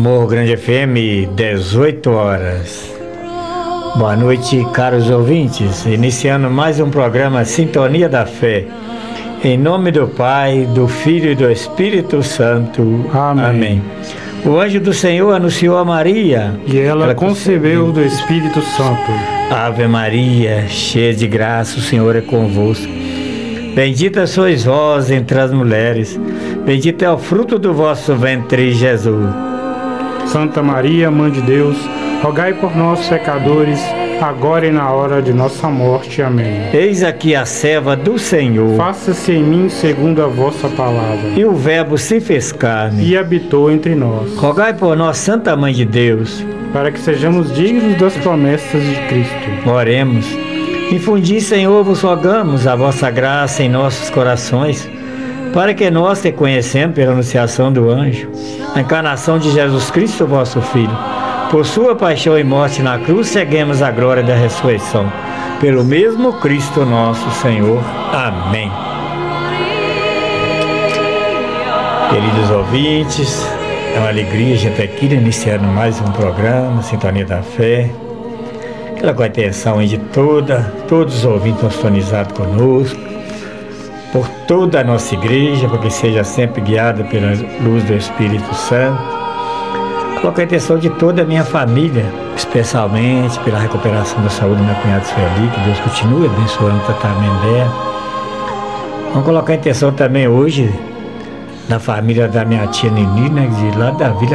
Morro Grande FM, 18 horas. Boa noite, caros ouvintes. Iniciando mais um programa Sintonia da Fé. Em nome do Pai, do Filho e do Espírito Santo. Amém. O anjo do Senhor anunciou a Maria. E ela concebeu do Espírito Santo. Ave Maria, cheia de graça, o Senhor é convosco. Bendita sois vós entre as mulheres. Bendito é o fruto do vosso ventre, Jesus. Santa Maria, Mãe de Deus, rogai por nós, pecadores, agora e na hora de nossa morte. Amém. Eis aqui a serva do Senhor. Faça-se em mim segundo a vossa palavra. E o Verbo se fez carne e habitou entre nós. Rogai por nós, Santa Mãe de Deus, para que sejamos dignos das promessas de Cristo. Oremos. Infundi, Senhor, vos rogamos a vossa graça em nossos corações, para que nós, te conhecendo pela anunciação do anjo, a encarnação de Jesus Cristo, vosso Filho, por sua paixão e morte na cruz, seguemos a glória da ressurreição. Pelo mesmo Cristo nosso Senhor. Amém. Queridos ouvintes, é uma alegria a gente aqui iniciando mais um programa, Sintonia da Fé. Aquela com a atenção de todos os ouvintes sintonizados conosco, por toda a nossa igreja, para que seja sempre guiada pela luz do Espírito Santo. Coloco a intenção de toda a minha família, especialmente pela recuperação da saúde da minha cunhada Sueli, que Deus continue abençoando o tratamento dela. Vamos colocar a intenção também hoje da família da minha tia Nini, né, de lá da Vila